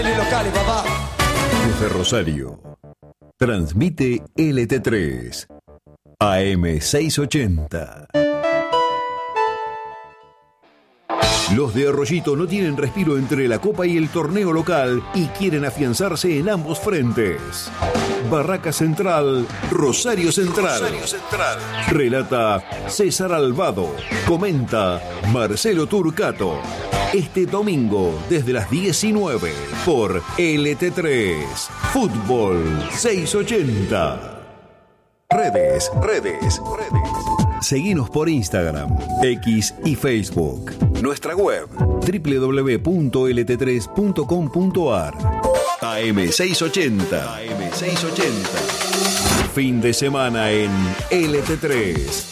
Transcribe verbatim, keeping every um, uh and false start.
Locales, papá. Desde Rosario, transmite L T tres, A M seiscientos ochenta. Los de Arroyito no tienen respiro entre la Copa y el torneo local y quieren afianzarse en ambos frentes. Barraca Central, Rosario Central. Rosario Central. Relata César Albado. Comenta Marcelo Turcato. Este domingo desde las diecinueve por L T tres, Fútbol seiscientos ochenta. Redes, redes, redes. Seguinos por Instagram, X y Facebook. Nuestra web doble u doble u doble u punto l t tres punto com punto a r. A M seiscientos ochenta. A M seiscientos ochenta. Fin de semana en L T tres.